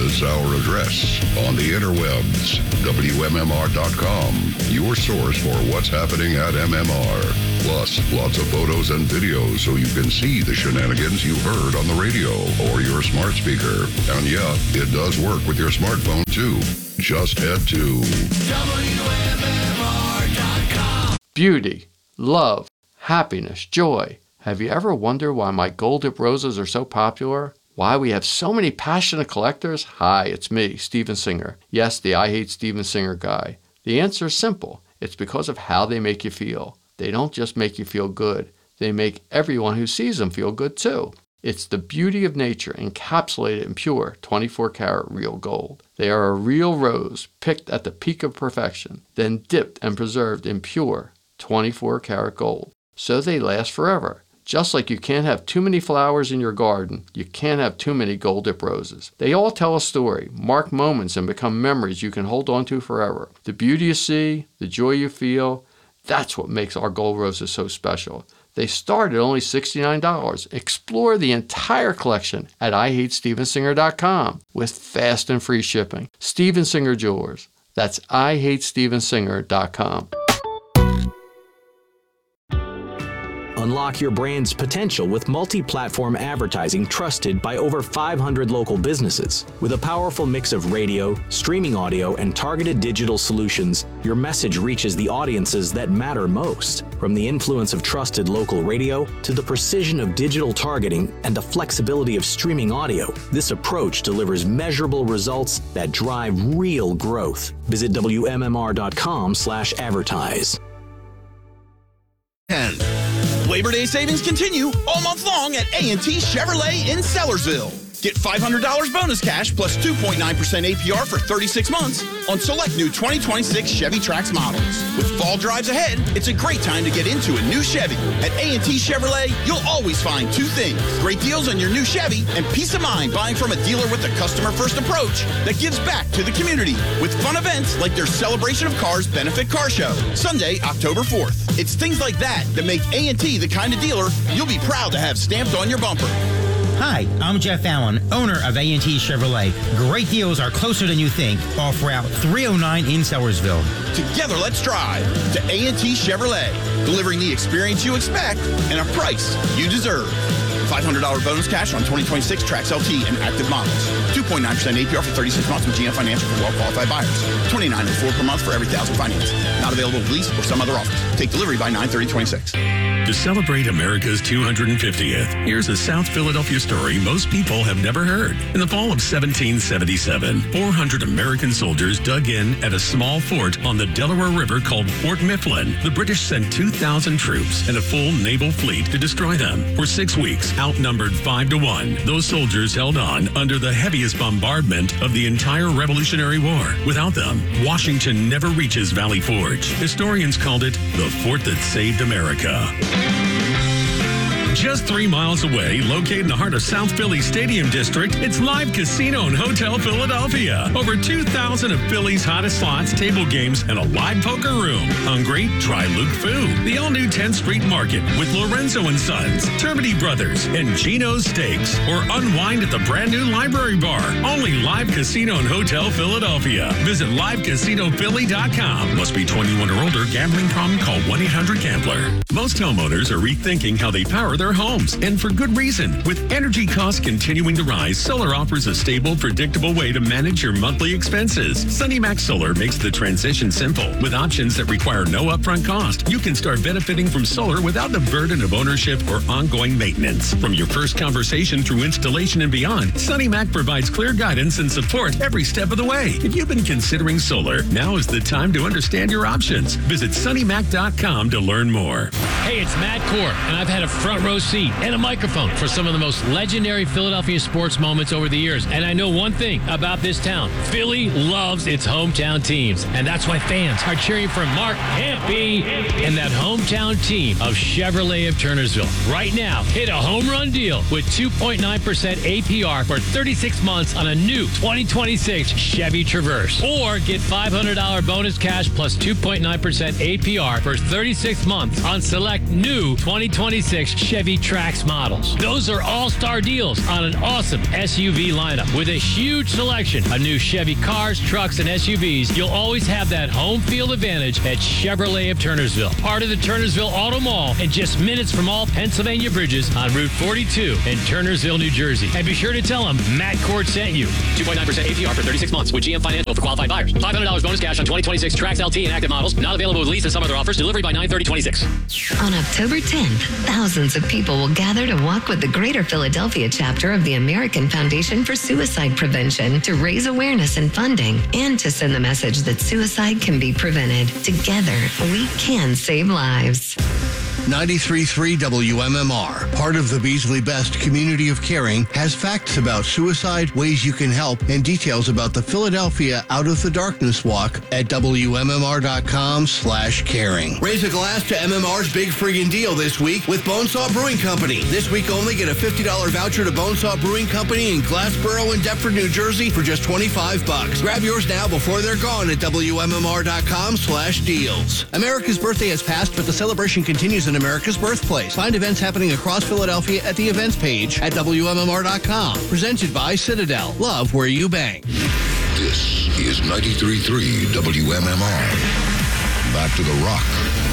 is our address on the interwebs. WMMR.com, your source for what's happening at MMR. Plus, lots of photos and videos so you can see the shenanigans you heard on the radio or your smart speaker. And yeah, it does work with your smartphone too. Just head to WMMR.com. Beauty, love, happiness, joy. Have you ever wondered why my gold dip roses are so popular? Why we have so many passionate collectors? Hi, it's me, Steven Singer. Yes, the I Hate Steven Singer guy. The answer is simple. It's because of how they make you feel. They don't just make you feel good. They make everyone who sees them feel good too. It's the beauty of nature encapsulated in pure 24-karat real gold. They are a real rose picked at the peak of perfection, then dipped and preserved in pure 24-karat gold. So they last forever. Just like you can't have too many flowers in your garden, you can't have too many gold dip roses. They all tell a story, mark moments, and become memories you can hold on to forever. The beauty you see, the joy you feel, that's what makes our gold roses so special. They start at only $69. Explore the entire collection at IHateStevenSinger.com with fast and free shipping. Steven Singer Jewelers. That's IHateStevenSinger.com. Unlock your brand's potential with multi-platform advertising trusted by over 500 local businesses. With a powerful mix of radio, streaming audio, and targeted digital solutions, your message reaches the audiences that matter most. From the influence of trusted local radio to the precision of digital targeting and the flexibility of streaming audio, this approach delivers measurable results that drive real growth. Visit WMMR.com/advertise. Labor Day savings continue all month long at A&T Chevrolet in Sellersville. Get $500 bonus cash plus 2.9% APR for 36 months on select new 2026 Chevy Trax models. With fall drives ahead, it's a great time to get into a new Chevy. At A&T Chevrolet, you'll always find two things: great deals on your new Chevy and peace of mind buying from a dealer with a customer-first approach that gives back to the community with fun events like their Celebration of Cars Benefit Car Show, Sunday, October 4th. It's things like that that make A&T the kind of dealer you'll be proud to have stamped on your bumper. Hi, I'm Jeff Allen, owner of A&T Chevrolet. Great deals are closer than you think off Route 309 in Sellersville. Together, let's drive to A&T Chevrolet, delivering the experience you expect and a price you deserve. $500 bonus cash on 2026 Trax LT and active models. 2.9% APR for 36 months with GM Financial for well-qualified buyers. $29.04 per month for every $1,000 finance. Not available with lease or some other offers. Take delivery by 9/30/26. To celebrate America's 250th, here's a South Philadelphia story most people have never heard. In the fall of 1777, 400 American soldiers dug in at a small fort on the Delaware River called Fort Mifflin. The British sent 2,000 troops and a full naval fleet to destroy them. For 6 weeks, outnumbered 5-1, those soldiers held on under the heaviest bombardment of the entire Revolutionary War. Without them, Washington never reaches Valley Forge. Historians called it the fort that saved America. Just 3 miles away, located in the heart of South Philly Stadium District, it's Live Casino and Hotel Philadelphia. Over 2,000 of Philly's hottest slots, table games, and a live poker room. Hungry? Try Luke Fu. The all-new 10th Street Market with Lorenzo & Sons, Termity Brothers, and Gino's Steaks. Or unwind at the brand-new Library Bar. Only Live Casino and Hotel Philadelphia. Visit LiveCasinoPhilly.com. Must be 21 or older. Gambling problem? Call 1-800-GAMBLER. Most homeowners are rethinking how they power their homes, and for good reason. With energy costs continuing to rise, solar offers a stable, predictable way to manage your monthly expenses. SunnyMac Solar makes the transition simple. With options that require no upfront cost, you can start benefiting from solar without the burden of ownership or ongoing maintenance. From your first conversation through installation and beyond, SunnyMac provides clear guidance and support every step of the way. If you've been considering solar, now is the time to understand your options. Visit SunnyMac.com to learn more. Hey, it's Matt Core, and I've had a front row seat and a microphone for some of the most legendary Philadelphia sports moments over the years. And I know one thing about this town. Philly loves its hometown teams. And that's why fans are cheering for Mark Hampe and that hometown team of Chevrolet of Turnersville. Right now, hit a home run deal with 2.9% APR for 36 months on a new 2026 Chevy Traverse. Or get $500 bonus cash plus 2.9% APR for 36 months on select new 2026 Chevy Chevy Trax models. Those are all-star deals on an awesome SUV lineup. With a huge selection of new Chevy cars, trucks, and SUVs, you'll always have that home field advantage at Chevrolet of Turnersville. Part of the Turnersville Auto Mall and just minutes from all Pennsylvania bridges on Route 42 in Turnersville, New Jersey. And be sure to tell them Matt Cord sent you. 2.9% APR for 36 months with GM Financial for qualified buyers. $500 bonus cash on 2026 Trax LT and active models. Not available with lease and some other offers. Delivery by 9/30/26. On October 10th, thousands of people will gather to walk with the Greater Philadelphia chapter of the American Foundation for Suicide Prevention to raise awareness and funding and to send the message that suicide can be prevented. Together, we can save lives. 93.3 WMMR, part of the Beasley Best community of caring, has facts about suicide, ways you can help, and details about the Philadelphia Out of the Darkness Walk at WMMR.com/caring. Raise a glass to MMR's big friggin' deal this week with Bonesaw Brewing Company. This week only, get a $50 voucher to Bonesaw Brewing Company in Glassboro and Deptford, New Jersey for just $25. Grab yours now before they're gone at WMMR.com/deals. America's birthday has passed, but the celebration continues in America's birthplace. Find events happening across Philadelphia at the events page at WMMR.com. Presented by Citadel. Love where you bang. This is 93.3 WMMR. Back to the rock.